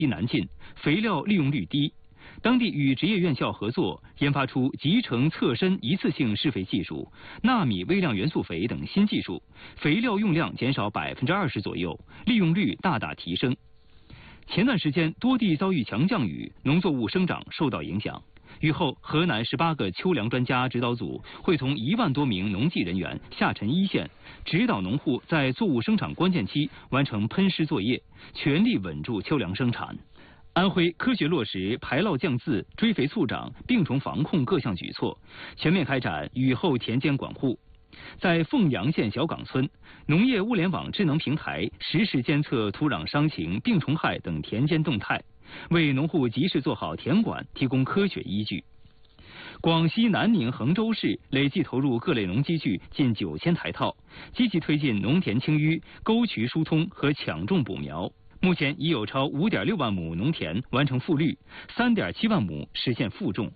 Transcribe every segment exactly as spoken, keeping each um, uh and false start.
宜难进，肥料利用率低。当地与职业院校合作，研发出集成侧身一次性施肥技术、纳米微量元素肥等新技术，肥料用量减少百分之二十左右，利用率大大提升。前段时间多地遭遇强降雨，农作物生长受到影响。雨后，河南十八个秋粮专家指导组会同一万多名农技人员下沉一线，指导农户在作物生长关键期完成喷施作业，全力稳住秋粮生产。安徽科学落实排涝降渍、追肥促长、病虫防控各项举措，全面开展雨后田间管护。在凤阳县小岗村，农业物联网智能平台实时监测土壤伤情、病虫害等田间动态，为农户及时做好田管提供科学依据。广西南宁衡州市累计投入各类农机具近九千台套，积极推进农田清淤、沟渠疏通和抢种补苗。目前已有超 五点六万亩农田完成复绿， 三点七万亩实现复种。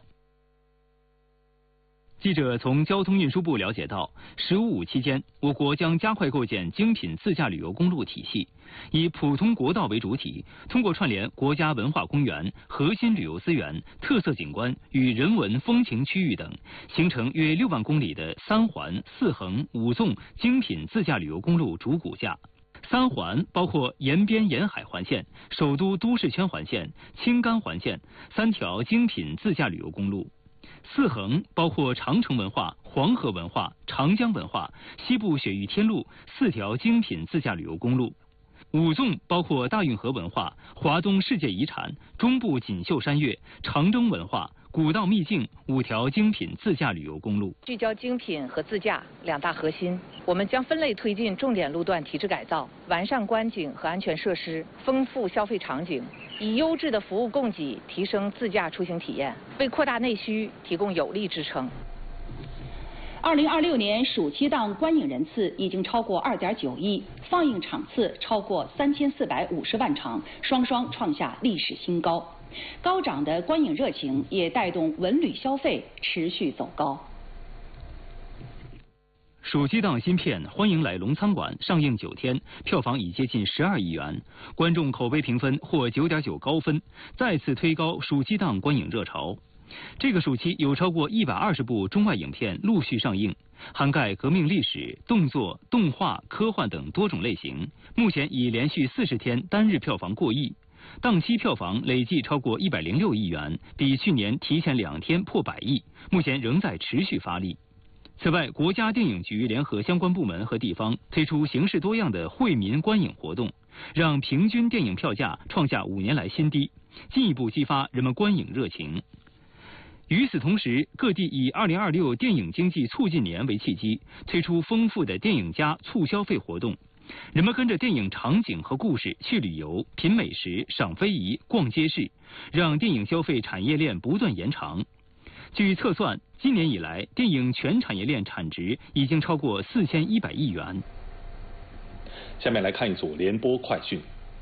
记者从交通运输部了解到，十五五期间，我国将加快构建精品自驾旅游公路体系，以普通国道为主体，通过串联国家文化公园、核心旅游资源、特色景观与人文风情区域等，形成约六万公里的三环、四横、五纵精品自驾旅游公路主骨架。三环包括沿边沿海环线、首都都市圈环线、青甘环线三条精品自驾旅游公路。四横包括长城文化、黄河文化、长江文化、西部雪域天路四条精品自驾旅游公路。五纵包括大运河文化、华东世界遗产、中部锦绣山岳、长征文化、古道秘境五条精品自驾旅游公路。 聚焦精品和自驾两大核心，我们将分类推进重点路段提质改造，完善观景和安全设施，丰富消费场景，以优质的服务供给提升自驾出行体验，为扩大内需提供有力支撑。 二零二六年暑期档观影人次已经超过二点九亿，放映场次超过三千四百五十万场，双双创下历史新高。高涨的观影热情也带动文旅消费持续走高。 暑期档新片《欢迎来龙餐馆》上映九天，票房已接近十二亿元，观众口碑评分获九点九高分，再次推高暑期档观影热潮。这个暑期有超过一百二十部中外影片陆续上映，涵盖革命历史、动作、动画、科幻等多种类型。目前已连续四十天单日票房过亿，档期票房累计超过一百零六亿元，比去年提前两天破百亿，目前仍在持续发力。此外，国家电影局联合相关部门和地方推出形式多样的惠民观影活动，让平均电影票价创下五年来新低，进一步激发人们观影热情。与此同时，各地以二零二六电影经济促进年为契机，推出丰富的电影加促消费活动。人们跟着电影场景和故事去旅游、品美食、赏非遗、逛街市，让电影消费产业链不断延长。据测算，今年以来，电影全产业链产值已经超过四千一百亿元。 下面来看一组联播快讯。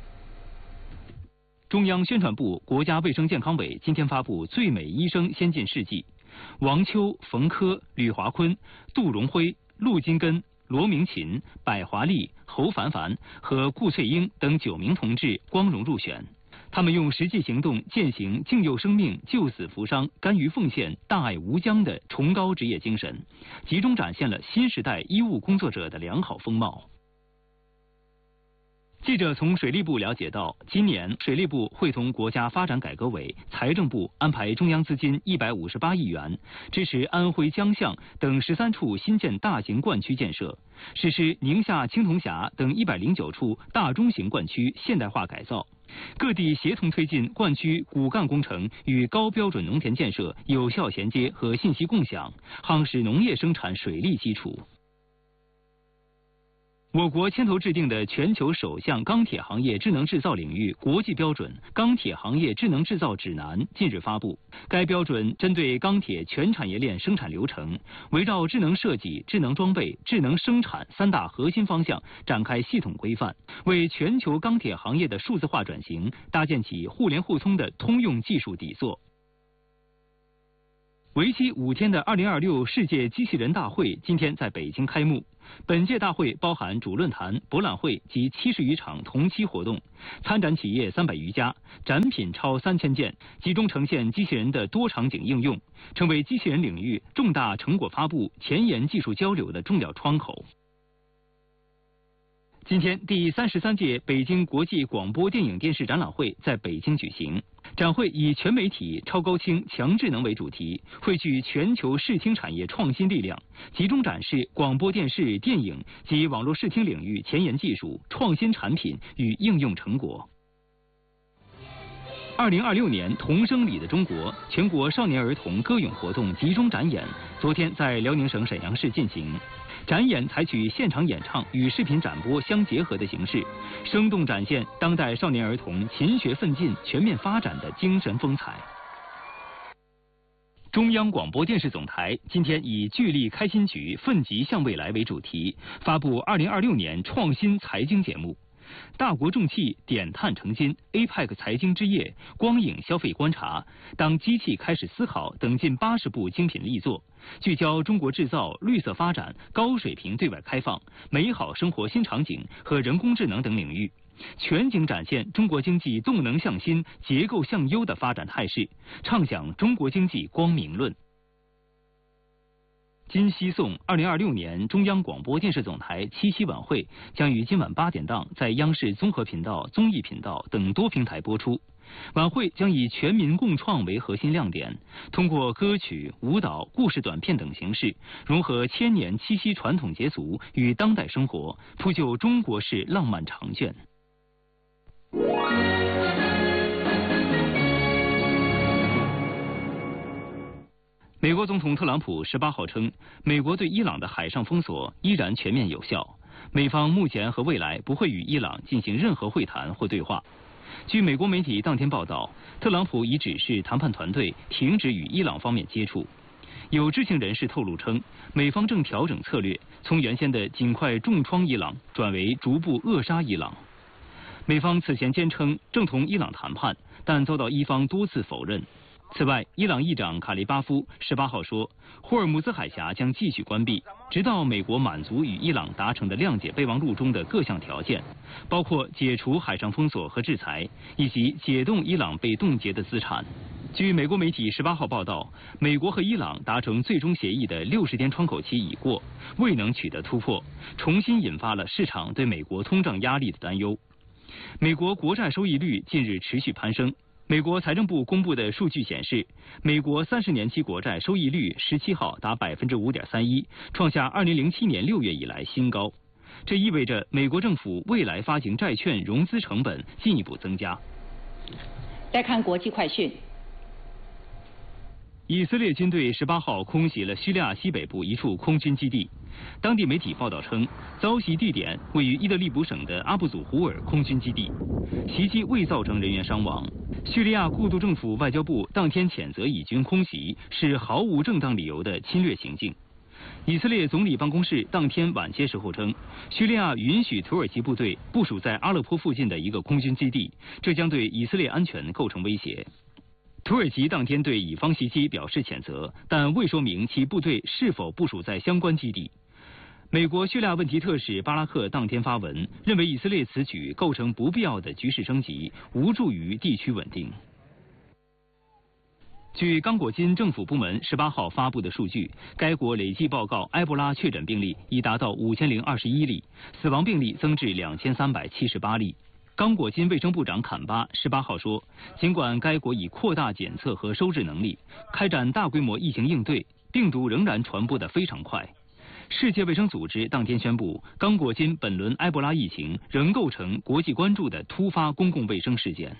中央宣传部、国家卫生健康委今天发布最美医生先进事迹，王秋、冯轲、吕华坤、杜荣辉、陆金根、罗明琴、百华丽、侯凡凡和顾翠英等九名同志光荣入选。他们用实际行动践行敬佑生命、救死扶伤、甘于奉献、大爱无疆的崇高职业精神，集中展现了新时代医务工作者的良好风貌。记者从水利部了解到，今年水利部会同国家发展改革委、财政部安排中央资金一百五十八亿元，支持安徽江象等十三处新建大型灌区建设，实施宁夏青铜峡等一百零九处大中型灌区现代化改造。各地协同推进灌区骨干工程与高标准农田建设有效衔接和信息共享，夯实农业生产水利基础。我国牵头制定的全球首项钢铁行业智能制造领域国际标准《钢铁行业智能制造指南》近日发布。该标准针对钢铁全产业链生产流程，围绕智能设计、智能装备、智能生产三大核心方向展开系统规范，为全球钢铁行业的数字化转型搭建起互联互通的通用技术底座。为期五天的二零二六世界机器人大会今天在北京开幕。 本届大会包含主论坛、博览会及七十余场同期活动，参展企业三百余家，展品超三千件，集中呈现机器人的多场景应用，成为机器人领域重大成果发布、前沿技术交流的重要窗口。今天，第三十三届北京国际广播电影电视展览会在北京举行。展会以全媒体、超高清、强智能为主题，汇聚全球视听产业创新力量，集中展示广播电视、电影及网络视听领域前沿技术、创新产品与应用成果。二零二六年童声里的中国全国少年儿童歌咏活动集中展演，昨天在辽宁省沈阳市进行。展演采取现场演唱与视频展播相结合的形式，生动展现当代少年儿童勤学奋进、全面发展的精神风采。中央广播电视总台今天以聚力开新局、奋楫向未来为主题，发布二零二六年创新财经节目。大国重器、点碳成金、A P E C 财经之夜、光影消费观察、当机器开始思考等近八十部精品力作，聚焦中国制造、绿色发展、高水平对外开放、美好生活新场景和人工智能等领域，全景展现中国经济动能向新、结构向优的发展态势，畅想中国经济光明论。今夕颂二零二六年中央广播电视总台七夕晚会将于今晚八点档在央视综合频道、综艺频道等多平台播出。晚会将以全民共创为核心亮点，通过歌曲、舞蹈、故事短片等形式，融合千年七夕传统节俗与当代生活，铺就中国式浪漫长卷。美国总统特朗普十八号称，美国对伊朗的海上封锁依然全面有效，美方目前和未来不会与伊朗进行任何会谈或对话。据美国媒体当天报道，特朗普已指示谈判团队停止与伊朗方面接触。有知情人士透露称，美方正调整策略，从原先的尽快重创伊朗转为逐步扼杀伊朗。美方此前坚称正同伊朗谈判，但遭到伊方多次否认。此外，伊朗议长卡利巴夫十八号说，霍尔木兹海峡将继续关闭，直到美国满足与伊朗达成的谅解备忘录中的各项条件，包括解除海上封锁和制裁，以及解冻伊朗被冻结的资产。据美国媒体十八号报道，美国和伊朗达成最终协议的六十天窗口期已过，未能取得突破，重新引发了市场对美国通胀压力的担忧。美国国债收益率近日持续攀升。美国财政部公布的数据显示，美国三十年期国债收益率十七号达百分之五点三一，创下二零零七年六月以来新高。这意味着美国政府未来发行债券融资成本进一步增加。 再看国际快讯。 以色列军队十八号空袭了叙利亚西北部一处空军基地，当地媒体报道称，遭袭地点位于伊德利卜省的阿布祖胡尔空军基地，袭击未造成人员伤亡。叙利亚过渡政府外交部当天谴责以军空袭是毫无正当理由的侵略行径。以色列总理办公室当天晚些时候称，叙利亚允许土耳其部队部署在阿勒颇附近的一个空军基地，这将对以色列安全构成威胁。土耳其当天对以方袭击表示谴责，但未说明其部队是否部署在相关基地。美国叙利亚问题特使巴拉克当天发文，认为以色列此举构成不必要的局势升级，无助于地区稳定。据刚果金政府部门十八号发布的数据，该国累计报告埃博拉确诊病例已达到五千零二十一例，死亡病例增至两千三百七十八例。刚果金卫生部长坎巴十八号说，尽管该国已扩大检测和收治能力，开展大规模疫情应对，病毒仍然传播得非常快。世界卫生组织当天宣布，刚果金本轮埃博拉疫情仍构成国际关注的突发公共卫生事件。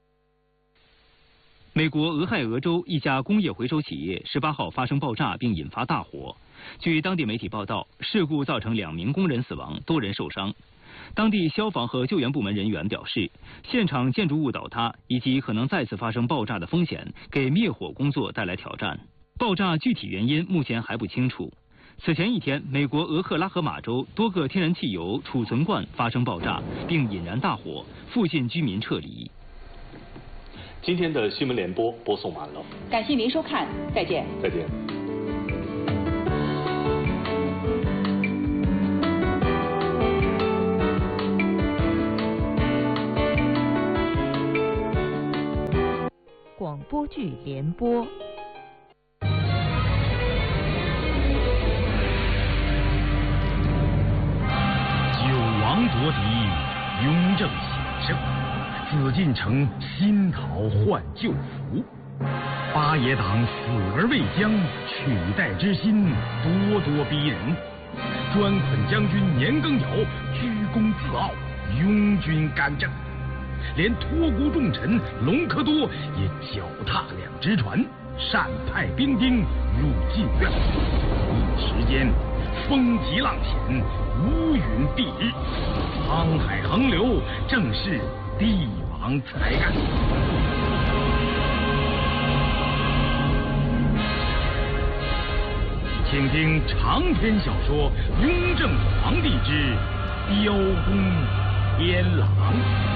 美国俄亥俄州一家工业回收企业十八号发生爆炸并引发大火，据当地媒体报道，事故造成两名工人死亡，多人受伤。当地消防和救援部门人员表示，现场建筑物倒塌以及可能再次发生爆炸的风险，给灭火工作带来挑战。爆炸具体原因目前还不清楚。此前一天，美国俄克拉荷马州多个天然气油储存罐发生爆炸，并引燃大火，附近居民撤离。 今天的新闻联播播送完了， 感谢您收看，再见。 再见。 广播剧联播。 九王夺嫡，雍正显圣，紫禁城新桃换旧符。八爷党死而未僵，取代之心咄咄逼人。专捆将军年羹尧居功自傲，拥军干政，连托孤重臣隆科多也脚踏两只船，擅派兵丁入禁院。一时间风急浪险，乌云蔽日，沧海横流，正是帝王才干。请听长篇小说《雍正皇帝之雕弓天狼》。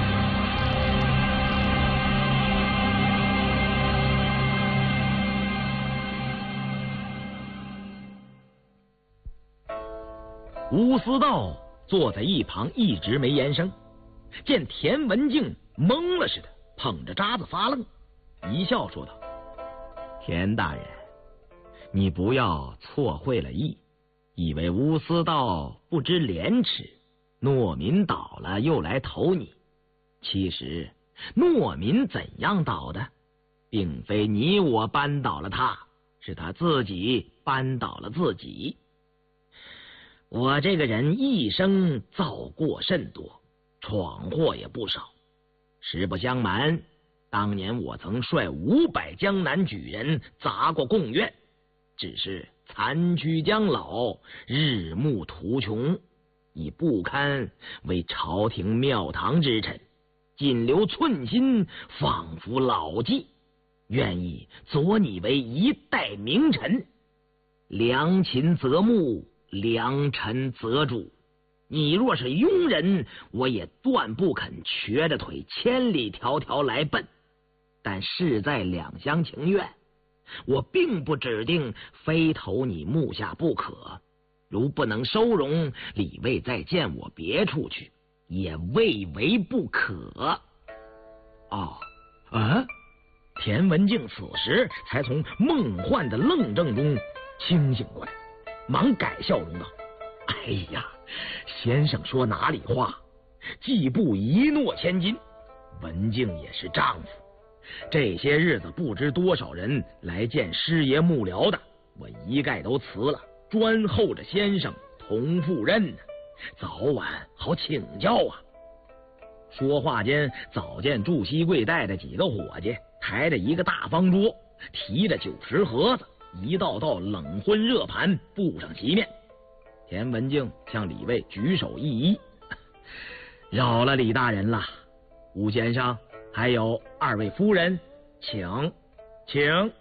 吴思道坐在一旁，一直没言声。见田文镜懵了似的，捧着渣子发愣，一笑说道：“田大人，你不要错会了意，以为吴思道不知廉耻，诺民倒了又来投你。其实诺民怎样倒的，并非你我扳倒了他，是他自己扳倒了自己。我这个人一生造过甚多，闯祸也不少。实不相瞒，当年我曾率五百江南举人砸过贡院，只是残躯将老，日暮途穷，已不堪为朝廷庙堂之臣，仅留寸心，仿佛老迹，愿意佐你为一代名臣。良禽择木，良臣择主，你若是庸人，我也断不肯瘸着腿千里迢迢来奔。但事在两厢情愿，我并不指定非投你目下不可。如不能收容，李卫再见我别处去，也未为不可。哦，啊！田文镜此时才从梦幻的愣怔中清醒过来，忙改笑容道：“哎呀，先生说哪里话？既不一诺千金，文镜也是丈夫。这些日子不知多少人来见师爷幕僚的，我一概都辞了，专候着先生同赴任呢，早晚好请教啊。”说话间，早见祝熹贵带着几个伙计抬着一个大方桌，提着酒食盒子，一道道冷荤热盘布上席面。田文镜向李卫举手一揖：“扰了李大人了。吴先生还有二位夫人，请请。”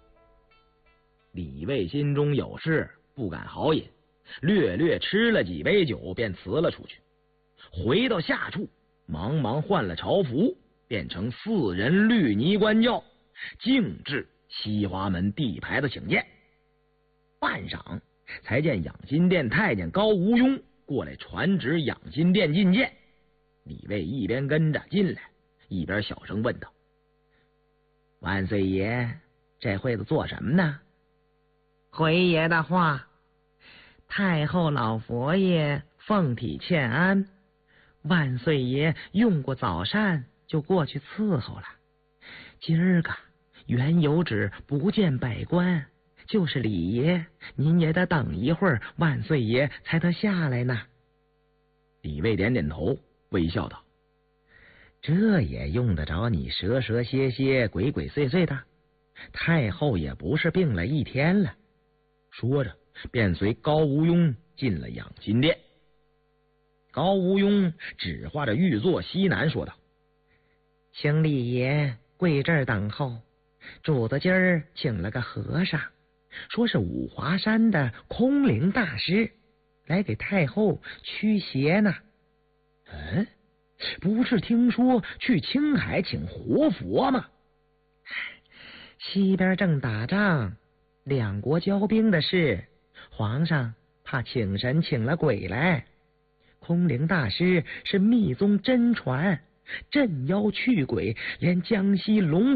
李卫心中有事，不敢豪饮，略略吃了几杯酒，便辞了出去。回到下处，忙忙换了朝服，变成四人绿泥官轿，径至西华门地牌子请见。半晌，才见养心殿太监高无庸过来传旨养心殿觐见。李卫一边跟着进来，一边小声问道：“万岁爷，这会子做什么呢？”“回爷的话，太后老佛爷奉体欠安，万岁爷用过早膳，就过去伺候了。今儿个原有旨不见百官，就是李爷，您也得等一会儿，万岁爷才得下来呢。”李卫点点头，微笑道：“这也用得着你蛇蛇蝎蝎、鬼鬼祟祟的？太后也不是病了一天了。”说着，便随高无庸进了养心殿。高无庸指划着御座西南说道：“请李爷跪这儿等候，主子今儿请了个和尚，说是五华山的空灵大师，来给太后驱邪呢。”“嗯，不是听说去青海请活佛吗？”“西边正打仗，两国交兵的事，皇上怕请神请了鬼来。空灵大师是密宗真传，镇妖去鬼，连江西龙